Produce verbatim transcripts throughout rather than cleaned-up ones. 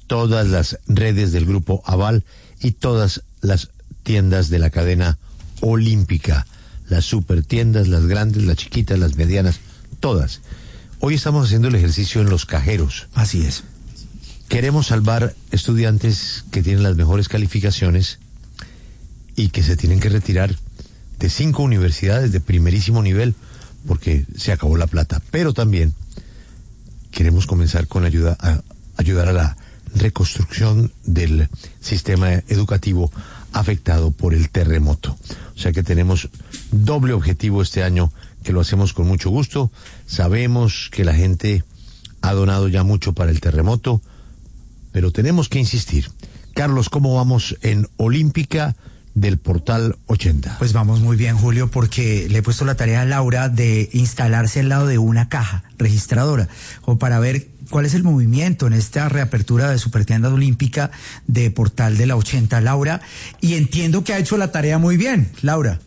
todas las redes del Grupo Aval y todas las tiendas de la cadena Olímpica, las super tiendas, las grandes, las chiquitas, las medianas, todas. Hoy estamos haciendo el ejercicio en los cajeros. Así es. Queremos salvar estudiantes que tienen las mejores calificaciones y que se tienen que retirar de cinco universidades de primerísimo nivel porque se acabó la plata. Pero también queremos comenzar con ayuda a ayudar a la reconstrucción del sistema educativo afectado por el terremoto. O sea que tenemos doble objetivo este año, que lo hacemos con mucho gusto. Sabemos que la gente ha donado ya mucho para el terremoto, pero tenemos que insistir. Carlos, ¿cómo vamos en Olímpica del Portal ochenta? Pues vamos muy bien, Julio, porque le he puesto la tarea a Laura de instalarse al lado de una caja registradora, o para ver cuál es el movimiento en esta reapertura de Supertienda Olímpica de Portal de la ochenta, Laura, y entiendo que ha hecho la tarea muy bien, Laura.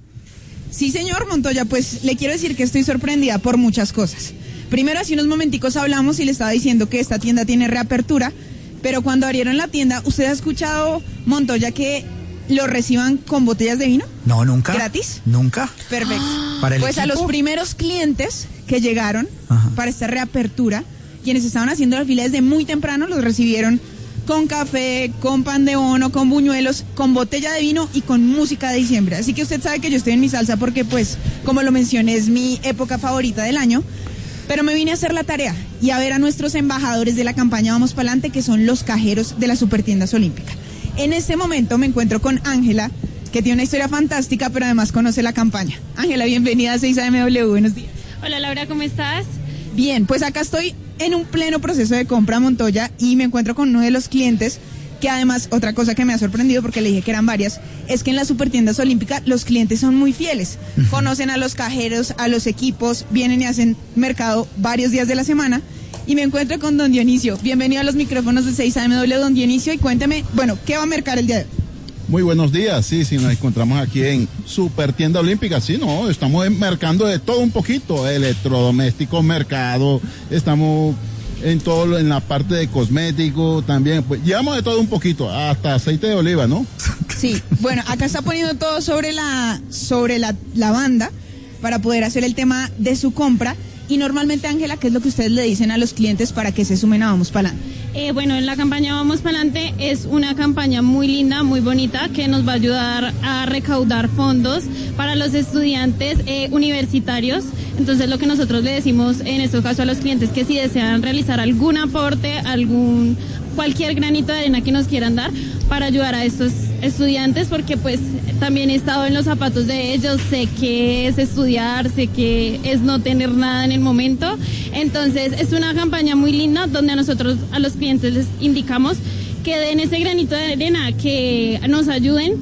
Sí, señor Montoya, pues le quiero decir que estoy sorprendida por muchas cosas. Primero, hace unos momenticos hablamos y le estaba diciendo que esta tienda tiene reapertura, pero cuando abrieron la tienda, ¿usted ha escuchado, Montoya, que lo reciban con botellas de vino? No, nunca. ¿Gratis? Nunca. Perfecto. ¿Para el pues equipo? A los primeros clientes que llegaron Ajá. para esta reapertura, quienes estaban haciendo las filas desde muy temprano, los recibieron con café, con pan de bono, con buñuelos, con botella de vino y con música de diciembre. Así que usted sabe que yo estoy en mi salsa porque, pues, como lo mencioné, es mi época favorita del año. Pero me vine a hacer la tarea y a ver a nuestros embajadores de la campaña Vamos Pa'lante, que son los cajeros de las Supertiendas Olímpica. En este momento me encuentro con Ángela, que tiene una historia fantástica, pero además conoce la campaña. Ángela, bienvenida a seis A M W, buenos días. Hola Laura, ¿cómo estás? Bien, pues acá estoy en un pleno proceso de compra, Montoya, y me encuentro con uno de los clientes, que además, otra cosa que me ha sorprendido, porque le dije que eran varias, es que en las Supertiendas Olímpicas los clientes son muy fieles. Uh-huh. Conocen a los cajeros, a los equipos, vienen y hacen mercado varios días de la semana, y me encuentro con don Dionisio. Bienvenido a los micrófonos de seis A M W, don Dionisio, y cuénteme, bueno, ¿qué va a mercar el día de hoy? Muy buenos días, sí, sí, nos encontramos aquí en Supertienda Olímpica, sí, no, estamos mercando de todo un poquito, electrodomésticos, mercado, estamos en todo, en la parte de cosméticos también, pues llevamos de todo un poquito, hasta aceite de oliva, ¿no? Sí, bueno, acá está poniendo todo sobre la, sobre la, la banda para poder hacer el tema de su compra. Y normalmente, Ángela, ¿qué es lo que ustedes le dicen a los clientes para que se sumen a Vamos Pa'lante? Eh, bueno, en la campaña Vamos Pa'lante es una campaña muy linda, muy bonita, que nos va a ayudar a recaudar fondos para los estudiantes eh, universitarios. Entonces, lo que nosotros le decimos en estos casos a los clientes, que si desean realizar algún aporte, algún cualquier granito de arena que nos quieran dar para ayudar a estos estudiantes, porque pues también he estado en los zapatos de ellos, sé que es estudiar, sé que es no tener nada en el momento. Entonces es una campaña muy linda donde a nosotros, a los clientes, les indicamos que den ese granito de arena, que nos ayuden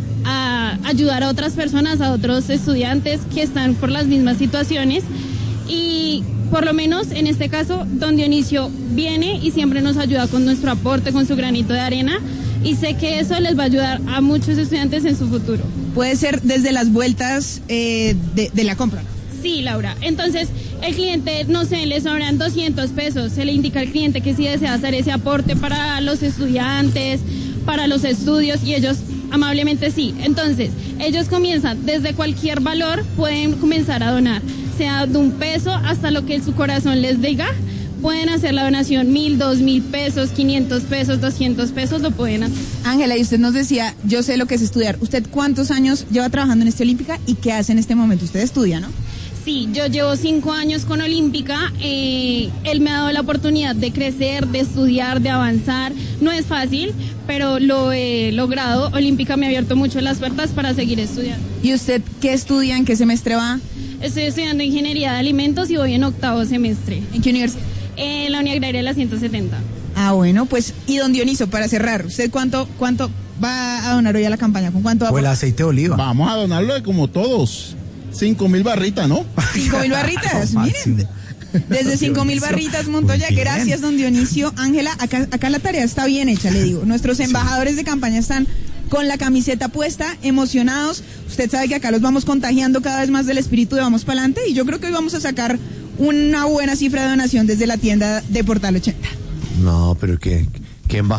a ayudar a otras personas, a otros estudiantes que están por las mismas situaciones. Y por lo menos en este caso, don Dionisio viene y siempre nos ayuda con nuestro aporte, con su granito de arena, y sé que eso les va a ayudar a muchos estudiantes en su futuro. Puede ser desde las vueltas eh, de, de la compra. Sí, Laura. Entonces, el cliente, no sé, le sobran doscientos pesos, se le indica al cliente que sí desea hacer ese aporte para los estudiantes, para los estudios, y ellos amablemente sí. Entonces, ellos comienzan desde cualquier valor, pueden comenzar a donar, sea de un peso hasta lo que su corazón les diga. Pueden hacer la donación, mil, dos mil pesos, quinientos pesos, doscientos pesos, lo pueden hacer. Ángela, y usted nos decía, yo sé lo que es estudiar. ¿Usted cuántos años lleva trabajando en este Olímpica y qué hace en este momento? Usted estudia, ¿no? Sí, yo llevo cinco años con Olímpica. Eh, él me ha dado la oportunidad de crecer, de estudiar, de avanzar. No es fácil, pero lo he logrado. Olímpica me ha abierto mucho las puertas para seguir estudiando. ¿Y usted qué estudia? ¿En qué semestre va? Estoy estudiando Ingeniería de Alimentos y voy en octavo semestre. ¿En qué universidad? En la Universidad Agraria de la ciento setenta. Ah, bueno, pues, y don Dioniso, para cerrar, ¿usted cuánto cuánto va a donar hoy a la campaña? ¿Con cuánto va? O el aceite de oliva. Vamos a donarlo de como todos, cinco mil barritas, ¿no? Cinco mil barritas, miren. Desde cinco mil barritas, Montoya, gracias, don Dionisio. Ángela, acá, acá la tarea está bien hecha, le digo. Nuestros embajadores de campaña están con la camiseta puesta, emocionados. Usted sabe que acá los vamos contagiando cada vez más del espíritu de Vamos Pa'lante, y yo creo que hoy vamos a sacar una buena cifra de donación desde la tienda de Portal ochenta. No, pero que, que